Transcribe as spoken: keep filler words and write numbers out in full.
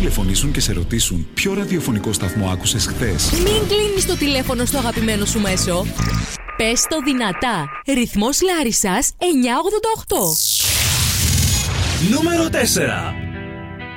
τηλεφωνήσουν και σε ρωτήσουν ποιο ραδιοφωνικό σταθμό άκουσες χθες. Μην κλείνεις το τηλέφωνο στο αγαπημένο σου μέσο. Πες το δυνατά. Ρυθμός Λάρισσας εννιακόσια ογδόντα οκτώ. Νούμερο τέσσερα.